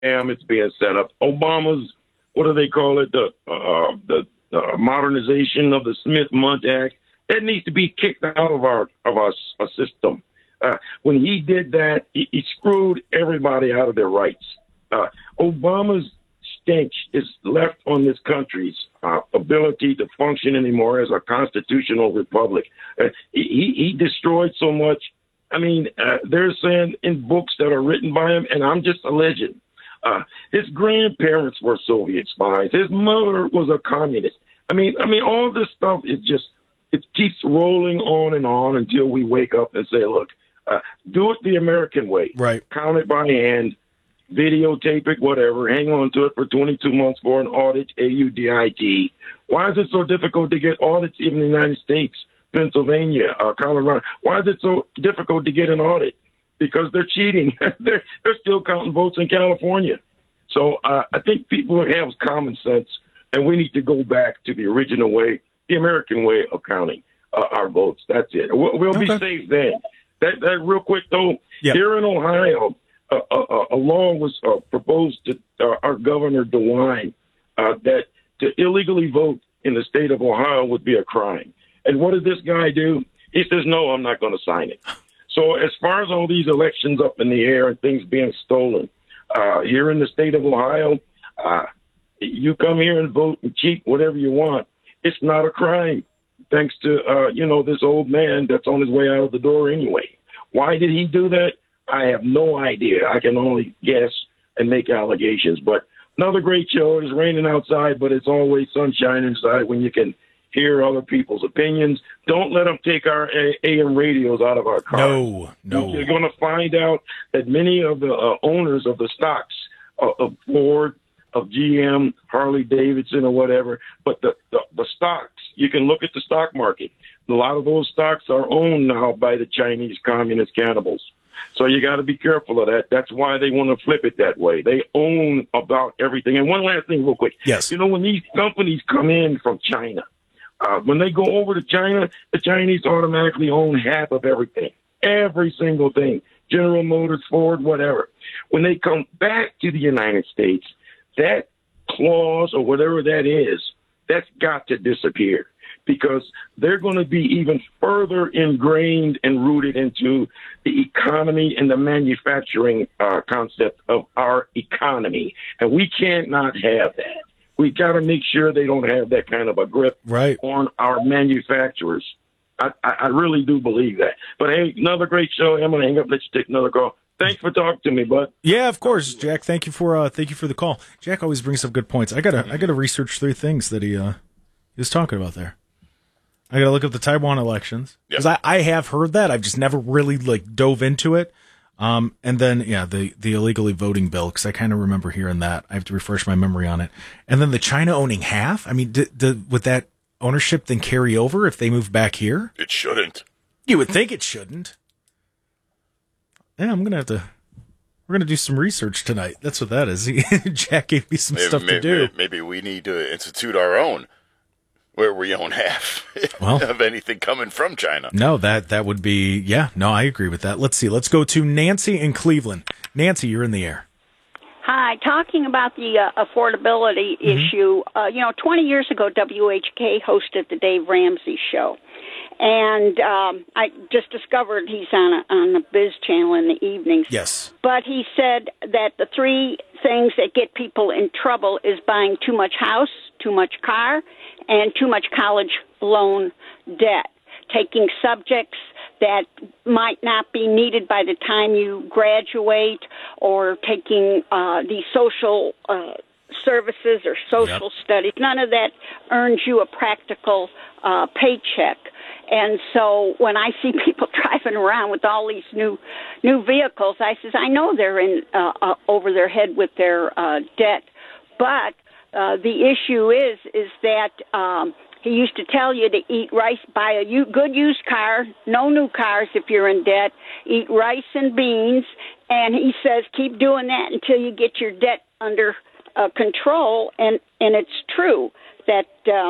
It's being set up. Obama's, what do they call it? The modernization of the Smith-Mundt Act. That needs to be kicked out of our system. When he did that, he screwed everybody out of their rights. Obama's stench is left on this country's ability to function anymore as a constitutional republic. He destroyed so much. I mean, they're saying in books that are written by him, and I'm just alleging, his grandparents were Soviet spies. His mother was a communist. I mean, all this stuff is just, it keeps rolling on until we wake up and say, look, do it the American way. Right. Count it by hand, videotape it, whatever, hang on to it for 22 months for an audit, AUDIT. Why is it so difficult to get audits in the United States, Pennsylvania, Colorado? Why is it so difficult to get an audit? Because they're cheating. they're still counting votes in California. So I think people have common sense, and we need to go back to the original way, the American way of counting our votes. That's it. We'll be safe then. That real quick, though, here in Ohio, a law was proposed to our Governor DeWine that to illegally vote in the state of Ohio would be a crime. And what did this guy do? He says, no, I'm not going to sign it. So as far as all these elections up in the air and things being stolen, here in the state of Ohio, you come here and vote and cheat whatever you want. It's not a crime, thanks to, this old man that's on his way out of the door anyway. Why did he do that? I have no idea. I can only guess and make allegations. But another great show. It's raining outside, but it's always sunshine inside when you can hear other people's opinions. Don't let them take our AM radios out of our cars. No. You're going to find out that many of the owners of the stocks of Ford, of GM, Harley Davidson, or whatever, but the stocks, you can look at the stock market. A lot of those stocks are owned now by the Chinese communist cannibals. So you got to be careful of that. That's why they want to flip it that way. They own about everything. And one last thing real quick. Yes. When these companies come in from China, when they go over to China, the Chinese automatically own half of everything, every single thing, General Motors, Ford, whatever. When they come back to the United States, that clause or whatever that is, that's got to disappear, because they're going to be even further ingrained and rooted into the economy and the manufacturing concept of our economy. And we cannot have that. We got to make sure they don't have that kind of a grip on our manufacturers. I really do believe that. But, hey, another great show. I'm going to hang up. Let's take another call. Thanks for talking to me, bud. Yeah, of course, Jack. Thank you for the call. Jack always brings up good points. I gotta research 3 things that he was talking about there. I gotta look up the Taiwan elections, because I have heard that. I've just never really dove into it. And then the illegally voting bill, because I kind of remember hearing that. I have to refresh my memory on it. And then the China owning half. I mean, would that ownership then carry over if they move back here? It shouldn't. You would think it shouldn't. Yeah, we're gonna do some research tonight. That's what that is. Jack gave me some stuff to do. Maybe we need to institute our own, where we own half of anything coming from China. No, that would be, I agree with that. Let's see. Let's go to Nancy in Cleveland. Nancy, you're in the air. Hi. Talking about the affordability issue, 20 years ago, WHK hosted the Dave Ramsey Show. And I just discovered he's on the Biz channel in the evenings. Yes. But he said that the 3 things that get people in trouble is buying too much house, too much car, and too much college loan debt. Taking subjects that might not be needed by the time you graduate, or taking these social services or social studies. None of that earns you a practical paycheck. And so when I see people driving around with all these new vehicles, I says, I know they're in over their head with their debt, but the issue is that he used to tell you to eat rice, buy a good used car, no new cars if you're in debt, eat rice and beans, and he says keep doing that until you get your debt under control. And it's true that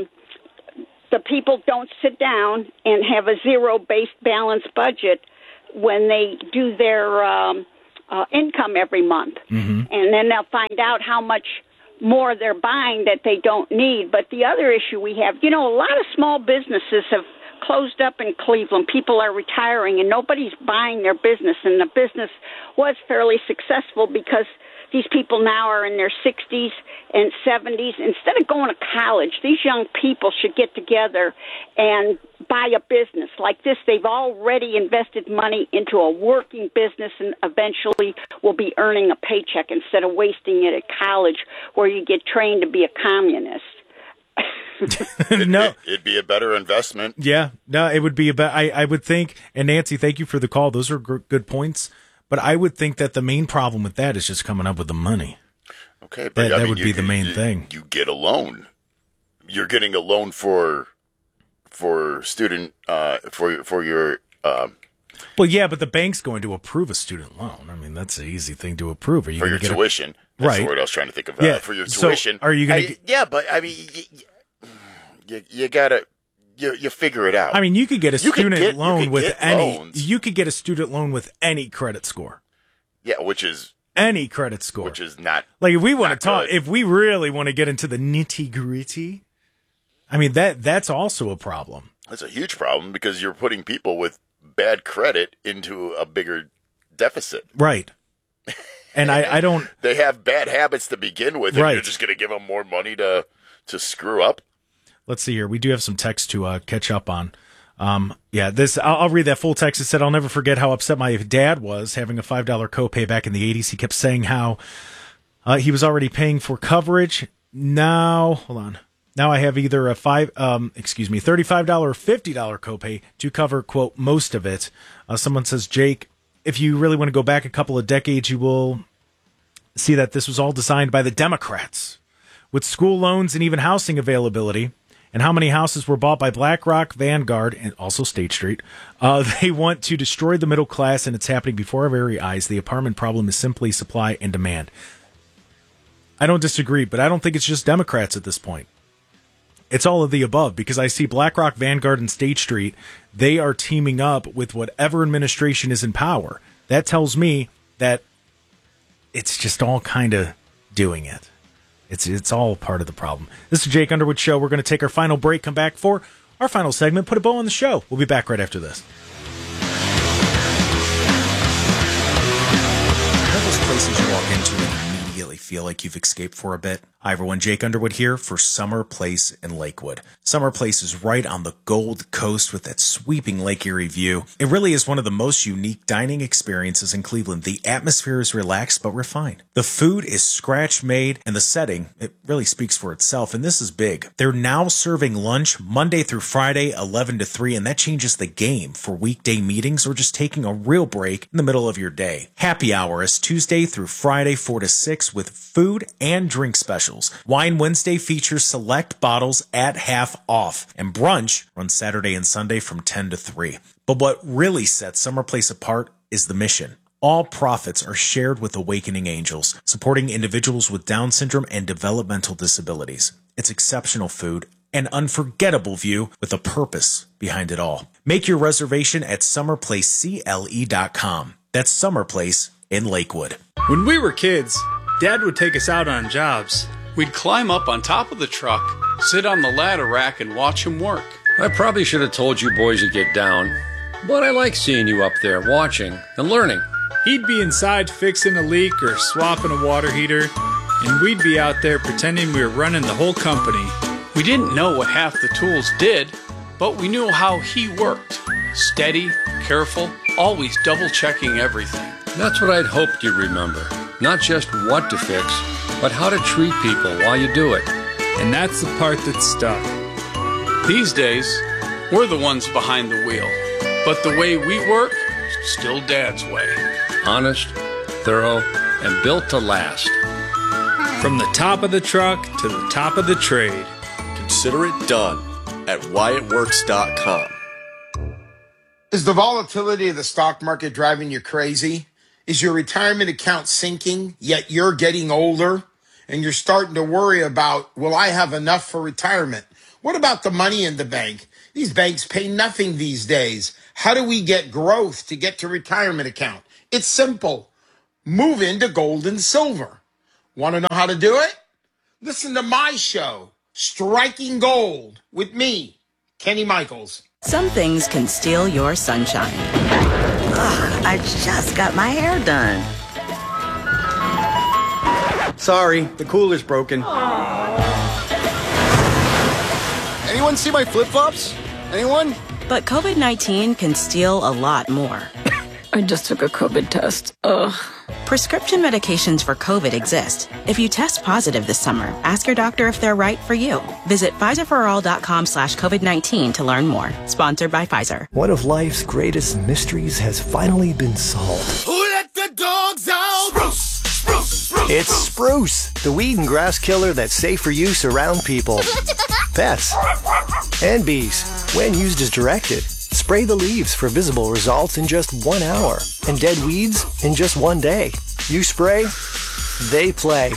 the people don't sit down and have a zero-based balanced budget when they do their income every month. And then they'll find out how much more they're buying that they don't need. But the other issue we have, a lot of small businesses have closed up in Cleveland. People are retiring and nobody's buying their business. And the business was fairly successful because these people now are in their 60s and 70s. Instead of going to college, these young people should get together and buy a business like this. They've already invested money into a working business and eventually will be earning a paycheck instead of wasting it at college where you get trained to be a communist. No, it'd be a better investment. Yeah, no, it would be I would think. And Nancy, thank you for the call. Those are good points. But I would think that the main problem with that is just coming up with the money. Okay, but that would be the main thing. You get a loan. You're getting a loan for student for your. Well, yeah, but the bank's going to approve a student loan. I mean, that's an easy thing to approve. Are you for your tuition? That's right. the word I was trying to think of. Yeah. For your tuition. So are you going to? Yeah, but I mean, you gotta. You figure it out. I mean, you could get a student loan with any. Loans. You could get a student loan with any credit score. Yeah, which is any credit score, which is not like if we want to talk. Good. If we really want to get into the nitty gritty, I mean that's also a problem. That's a huge problem because you're putting people with bad credit into a bigger deficit. Right. And I don't. They have bad habits to begin with, and right. You're just going to give them more money to screw up. Let's see here. We do have some text to catch up on. I'll read that full text. It said, I'll never forget how upset my dad was having a $5 copay back in the 80s. He kept saying how he was already paying for coverage. Now, hold on. Now I have either a $35 or $50 copay to cover, quote, most of it. Someone says, Jake, if you really want to go back a couple of decades, you will see that this was all designed by the Democrats. With school loans and even housing availability, and how many houses were bought by BlackRock, Vanguard, and also State Street. They want to destroy the middle class, and it's happening before our very eyes. The apartment problem is simply supply and demand. I don't disagree, but I don't think it's just Democrats at this point. It's all of the above, because I see BlackRock, Vanguard, and State Street. They are teaming up with whatever administration is in power. That tells me that it's just all kind of doing it. It's all part of the problem. This is the Jake Underwood Show. We're going to take our final break, come back for our final segment, put a bow on the show. We'll be back right after this. Are those places you walk into and immediately feel like you've escaped for a bit? Hi, everyone. Jake Underwood here for Summer Place in Lakewood. Summer Place is right on the Gold Coast with that sweeping Lake Erie view. It really is one of the most unique dining experiences in Cleveland. The atmosphere is relaxed but refined. The food is scratch-made, and the setting, it really speaks for itself, and this is big. They're now serving lunch Monday through Friday, 11 to 3, and that changes the game for weekday meetings or just taking a real break in the middle of your day. Happy hour is Tuesday through Friday, 4 to 6, with food and drink specials. Wine Wednesday features select bottles at half off, and brunch runs Saturday and Sunday from 10 to 3. But what really sets Summer Place apart is the mission. All profits are shared with Awakening Angels, supporting individuals with Down syndrome and developmental disabilities. It's exceptional food, an unforgettable view with a purpose behind it all. Make your reservation at summerplacecle.com. That's Summer Place in Lakewood. When we were kids, Dad would take us out on jobs. We'd climb up on top of the truck, sit on the ladder rack, and watch him work. I probably should have told you boys to get down, but I like seeing you up there watching and learning. He'd be inside fixing a leak or swapping a water heater, and we'd be out there pretending we were running the whole company. We didn't know what half the tools did, but we knew how he worked. Steady, careful, always double-checking everything. That's what I'd hoped you'd remember. Not just what to fix, but how to treat people while you do it. And that's the part that stuck. These days, we're the ones behind the wheel. But the way we work, still Dad's way. Honest, thorough, and built to last. From the top of the truck to the top of the trade. Consider it done at WyattWorks.com. Is the volatility of the stock market driving you crazy? Is your retirement account sinking, yet you're getting older and you're starting to worry about, will I have enough for retirement? What about the money in the bank? These banks pay nothing these days. How do we get growth to get to retirement account? It's simple. move into gold and silver. Want to know how to do it? Listen to my show, Striking Gold, with me, Kenny Michaels. Some things can steal your sunshine. Ugh, I just got my hair done. Sorry, the cooler's broken. Anyone see my flip-flops? Anyone? But COVID-19 can steal a lot more. I just took a COVID test. Ugh. Prescription medications for COVID exist. If you test positive this summer, ask your doctor if they're right for you. Visit PfizerForAll.com/COVID-19 to learn more. Sponsored by Pfizer. One of life's greatest mysteries has finally been solved. Who let the dogs out? Spruce, spruce, spruce. It's Spruce, the weed and grass killer that's safe for use around people, pets, and bees. When used as directed, spray the leaves for visible results in just 1 hour and dead weeds in just 1 day. You spray, they play.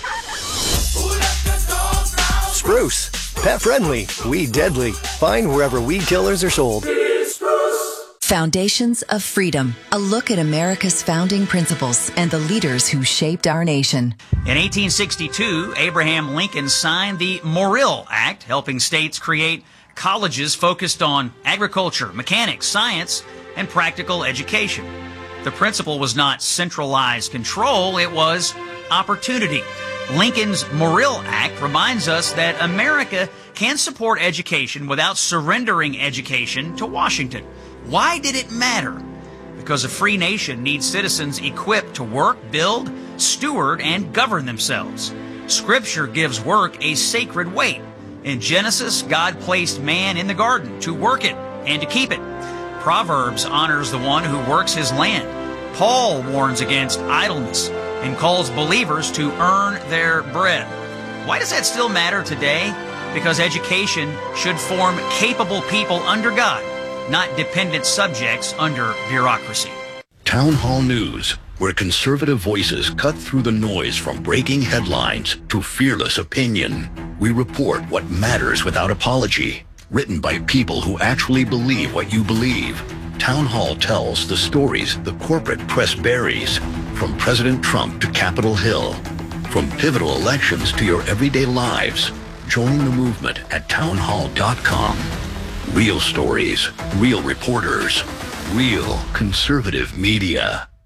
Spruce, pet friendly, weed deadly. Find wherever weed killers are sold. Foundations of Freedom, a look at America's founding principles and the leaders who shaped our nation. In 1862, Abraham Lincoln signed the Morrill Act, helping states create colleges focused on agriculture, mechanics, science, and practical education. The principle was not centralized control, it was opportunity. Lincoln's Morrill Act reminds us that America can support education without surrendering education to Washington. Why did it matter? Because a free nation needs citizens equipped to work, build, steward, and govern themselves. Scripture gives work a sacred weight. In Genesis, God placed man in the garden to work it and to keep it. Proverbs honors the one who works his land. Paul warns against idleness and calls believers to earn their bread. Why does that still matter today? Because education should form capable people under God, not dependent subjects under bureaucracy. Town Hall News, where conservative voices cut through the noise from breaking headlines to fearless opinion. We report what matters without apology. Written by people who actually believe what you believe. Town Hall tells the stories the corporate press buries, from President Trump to Capitol Hill, from pivotal elections to your everyday lives. Join the movement at townhall.com. Real stories, real reporters, real conservative media.